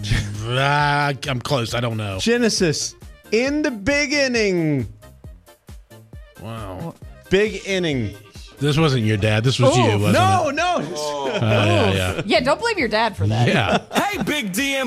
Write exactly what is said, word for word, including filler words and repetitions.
Uh, I'm close. I don't know. Genesis. In the big inning. Wow. Big inning. This wasn't your dad. This was oh, you, wasn't no, it? No, no. Uh, yeah, yeah. Yeah, don't blame your dad for that. Yeah. Hey, Big D M